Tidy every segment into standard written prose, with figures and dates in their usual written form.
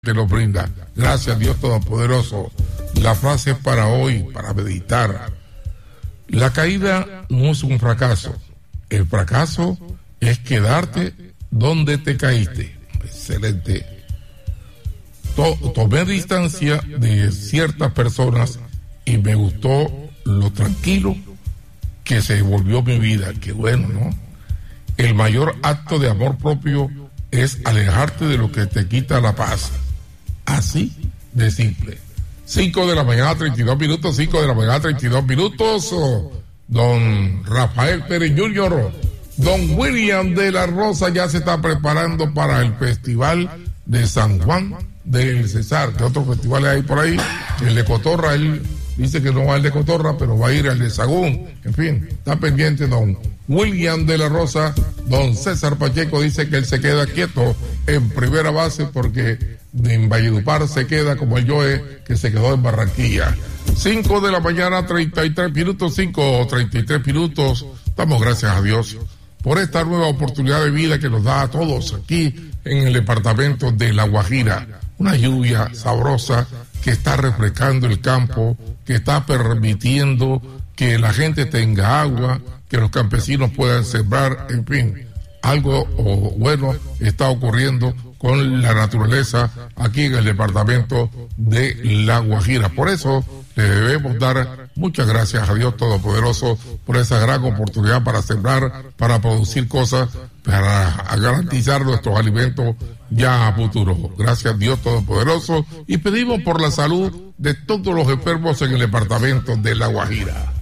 te lo brinda. Gracias, Dios Todopoderoso. La frase para hoy, para meditar. La caída no es un fracaso. El fracaso es quedarte donde te caíste. Excelente. Tomé distancia de ciertas personas y me gustó lo tranquilo que se volvió mi vida. Qué bueno, ¿no? El mayor acto de amor propio es alejarte de lo que te quita la paz. Así de simple. 5 de la mañana, 32 minutos, 5 de la mañana, 32 minutos. Don Rafael Pérez Jr., don William de la Rosa ya se está preparando para el Festival de San Juan del Cesar. ¿Qué otros festivales hay por ahí? El de Cotorra, él dice que no va al de Cotorra, pero va a ir al de Sagún. En fin, está pendiente don William de la Rosa. Don César Pacheco dice que él se queda quieto en primera base porque en Valledupar se queda como el Joe que se quedó en Barranquilla. 5 de la mañana, 33 minutos, 5:33 minutos. Damos gracias a Dios por esta nueva oportunidad de vida que nos da a todos aquí en el departamento de La Guajira. Una lluvia sabrosa que está refrescando el campo, que está permitiendo que la gente tenga agua, que los campesinos puedan sembrar, en fin, algo bueno está ocurriendo con la naturaleza aquí en el departamento de La Guajira. Por eso le debemos dar muchas gracias a Dios Todopoderoso por esa gran oportunidad para sembrar, para producir cosas, para garantizar nuestros alimentos ya a futuro. Gracias Dios Todopoderoso, y pedimos por la salud de todos los enfermos en el departamento de La Guajira.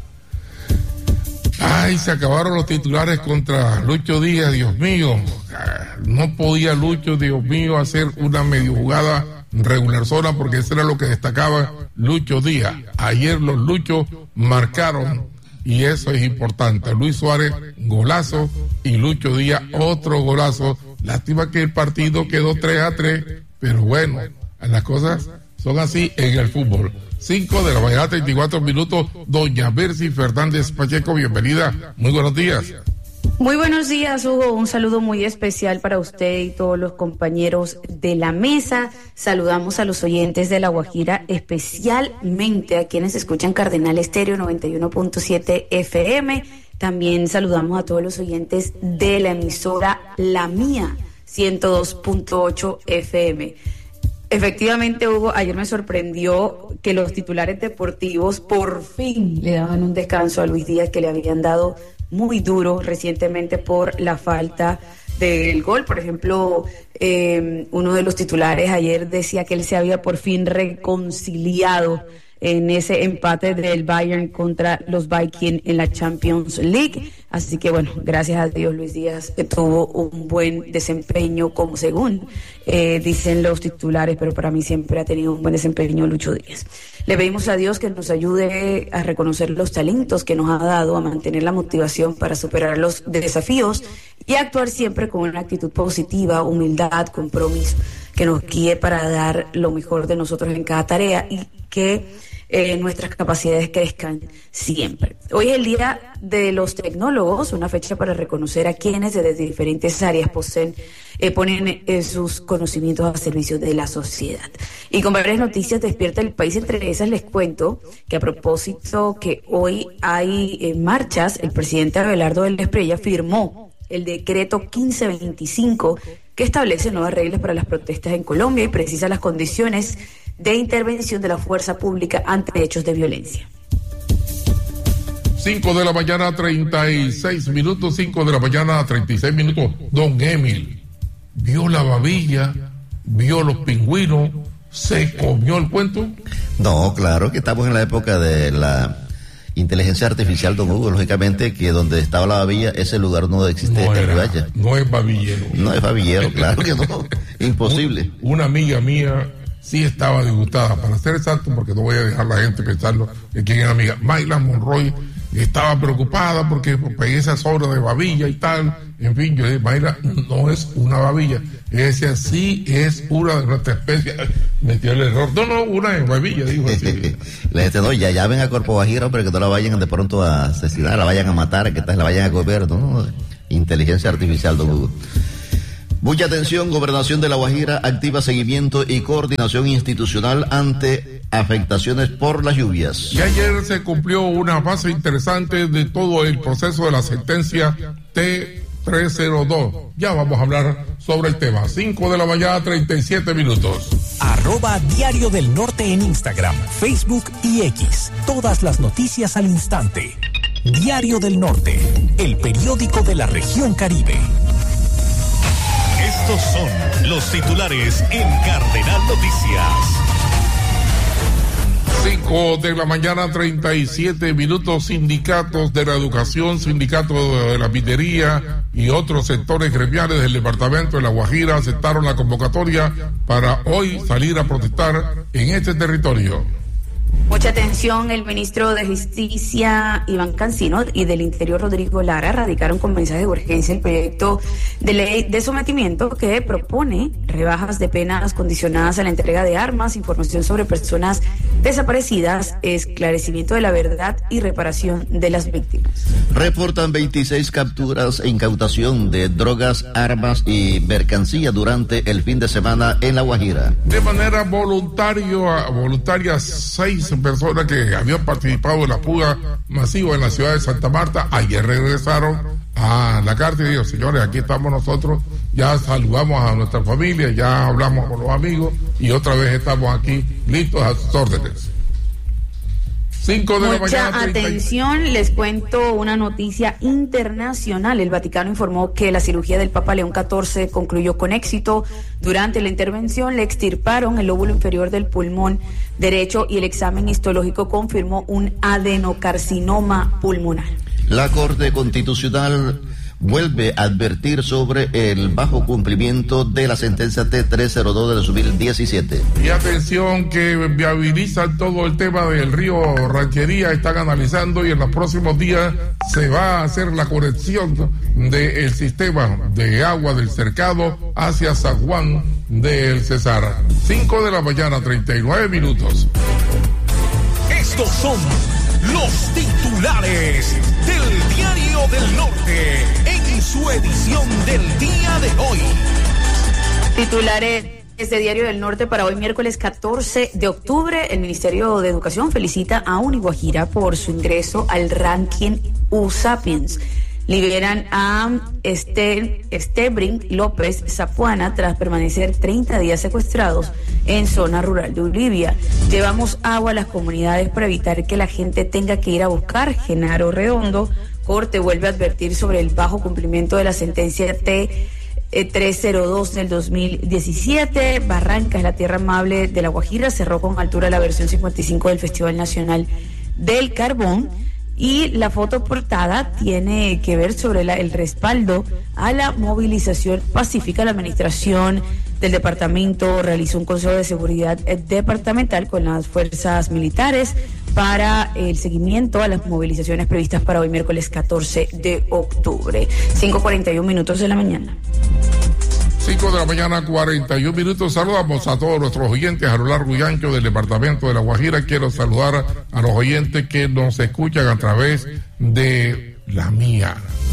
Ay, se acabaron los titulares contra Lucho Díaz, Dios mío. No podía Lucho, Dios mío, hacer una medio jugada regular zona porque eso era lo que destacaba Lucho Díaz. Ayer los Luchos marcaron y eso es importante. Luis Suárez, golazo, y Lucho Díaz, otro golazo. Lástima que el partido quedó 3-3, pero bueno, las cosas son así en el fútbol. 5 de la mañana, 34 minutos. Doña Bercy Fernández Pacheco, bienvenida. Muy buenos días. Muy buenos días, Hugo. Un saludo muy especial para usted y todos los compañeros de la mesa. Saludamos a los oyentes de La Guajira, especialmente a quienes escuchan Cardenal Estéreo 91.7 FM. También saludamos a todos los oyentes de la emisora La Mía 102.8 FM. Efectivamente, Hugo, ayer me sorprendió que los titulares deportivos por fin le daban un descanso a Luis Díaz, que le habían dado muy duro recientemente por la falta del gol. Por ejemplo, uno de los titulares ayer decía que él se había por fin reconciliado en ese empate del Bayern contra los Vikings en la Champions League. Así que bueno, gracias a Dios Luis Díaz tuvo un buen desempeño, como según dicen los titulares, pero para mí siempre ha tenido un buen desempeño Lucho Díaz. Le pedimos a Dios que nos ayude a reconocer los talentos que nos ha dado, a mantener la motivación para superar los desafíos y actuar siempre con una actitud positiva, humildad, compromiso, que nos guíe para dar lo mejor de nosotros en cada tarea y que nuestras capacidades crezcan siempre. Hoy es el Día de los Tecnólogos, una fecha para reconocer a quienes desde diferentes áreas ponen sus conocimientos a servicio de la sociedad. Y con varias noticias despierta el país, entre esas les cuento que a propósito que hoy hay marchas, el presidente Abelardo del Espriella firmó el decreto 1525 que establece nuevas reglas para las protestas en Colombia y precisa las condiciones de intervención de la fuerza pública ante hechos de violencia. 5 de la mañana, 36 minutos, 5 de la mañana, 36 minutos. Don Emil, ¿vio la babilla? ¿Vio los pingüinos? ¿Se comió el cuento? No, claro que estamos en la época de la inteligencia artificial, don Hugo. Lógicamente que donde estaba la babilla, ese lugar no existe en Ribaya. No es babillero. No es babillero, claro que no. Imposible. Una amiga mía sí estaba disgustada, para ser exacto, porque no voy a dejar a la gente pensarlo de quién es la amiga. Mayla Monroy estaba preocupada porque pegué esa sobra de babilla y tal. En fin, yo dije, Mayla, no es una babilla. Ella decía, sí es una de nuestra especie. Metió el error. No, una es babilla, dijo así. La gente, no, ya ven a Corpo Bajira, pero que no la vayan de pronto a asesinar, la vayan a matar, que tal, la vayan a comer, no. Inteligencia artificial, don Hugo. Mucha atención, Gobernación de La Guajira activa seguimiento y coordinación institucional ante afectaciones por las lluvias. Y ayer se cumplió una fase interesante de todo el proceso de la sentencia T302. Ya vamos a hablar sobre el tema. 5 de la mañana, 37 minutos. @Diario del Norte en Instagram, Facebook y X. Todas las noticias al instante. Diario del Norte, el periódico de la región Caribe. Estos son los titulares en Cardenal Noticias. 5 de la mañana, 37 minutos. Sindicatos de la educación, sindicatos de la minería y otros sectores gremiales del departamento de La Guajira aceptaron la convocatoria para hoy salir a protestar en este territorio. Mucha atención, el ministro de Justicia Iván Cancino y del Interior Rodrigo Lara radicaron con mensaje de urgencia el proyecto de ley de sometimiento que propone rebajas de penas condicionadas a la entrega de armas, información sobre personas desaparecidas, esclarecimiento de la verdad y reparación de las víctimas. Reportan 26 capturas e incautación de drogas, armas y mercancía durante el fin de semana en La Guajira. De manera voluntaria, 6 personas que habían participado en la fuga masiva en la ciudad de Santa Marta, ayer regresaron a la cárcel y dijeron: señores, aquí estamos nosotros, ya saludamos a nuestra familia, ya hablamos con los amigos y otra vez estamos aquí listos a sus órdenes. 5 de la mañana. Mucha atención, les cuento una noticia internacional. El Vaticano informó que la cirugía del Papa León XIV concluyó con éxito. Durante la intervención le extirparon el lóbulo inferior del pulmón derecho y el examen histológico confirmó un adenocarcinoma pulmonar. La Corte Constitucional vuelve a advertir sobre el bajo cumplimiento de la sentencia T302 del 2017. Y atención, que viabilizan todo el tema del río Ranchería, están analizando y en los próximos días se va a hacer la conexión del sistema de agua del Cercado hacia San Juan del Cesar. 5 de la mañana, 39 minutos. Estos son los titulares del Diario del Norte en su edición del día de hoy. Titulares de Diario del Norte para hoy, miércoles 14 de octubre. El Ministerio de Educación felicita a Uniguajira por su ingreso al ranking U-Sapiens. Liberan a Estebrin López Zapuana tras permanecer 30 días secuestrados en zona rural de Bolivia. Llevamos agua a las comunidades para evitar que la gente tenga que ir a buscar. Genaro Redondo. Corte vuelve a advertir sobre el bajo cumplimiento de la sentencia T302 del 2017. Barrancas, la tierra amable de La Guajira, cerró con altura la versión 55 del Festival Nacional del Carbón. Y la foto portada tiene que ver sobre el respaldo a la movilización pacífica. La administración del departamento realizó un consejo de seguridad departamental con las fuerzas militares para el seguimiento a las movilizaciones previstas para hoy, miércoles 14 de octubre. 5:41 minutos de la mañana. 5 de la mañana, 41 minutos. Saludamos a todos nuestros oyentes a lo largo y ancho del departamento de La Guajira. Quiero saludar a los oyentes que nos escuchan a través de la mía,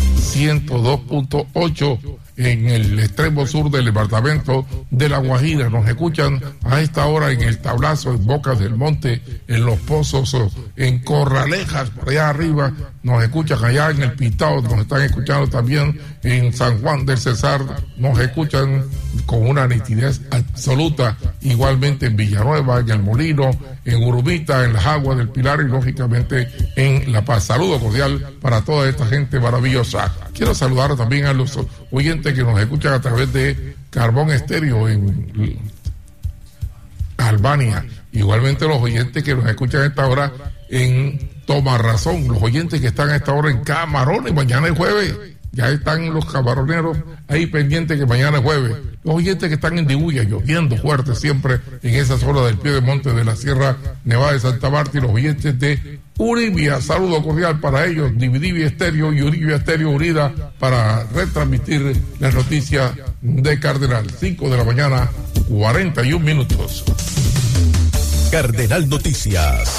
102.8 en el extremo sur del departamento de La Guajira. Nos escuchan a esta hora en El Tablazo, en Bocas del Monte, en Los Pozos, en Corralejas, por allá arriba. Nos escuchan allá en El Pitao, nos están escuchando también en San Juan del Cesar, nos escuchan con una nitidez absoluta, igualmente en Villanueva, en El Molino, en Urubita, en Las Aguas del Pilar y lógicamente en La Paz. Saludo cordial para toda esta gente maravillosa. Quiero saludar también a los oyentes que nos escuchan a través de Carbón Estéreo en Albania, igualmente los oyentes que nos escuchan a esta hora en Toma Razón, los oyentes que están a esta hora en Camarones, mañana es jueves, ya están los camaroneros ahí pendientes que mañana es jueves, los oyentes que están en Dibuya, lloviendo fuerte siempre en esa zona del pie de monte de la Sierra Nevada de Santa Marta, y los oyentes de Uribia, saludo cordial para ellos, Dividivia Estéreo y Uribia Estéreo unida para retransmitir las noticias de Cardenal. 5 de la mañana, 41 minutos. Cardenal Noticias.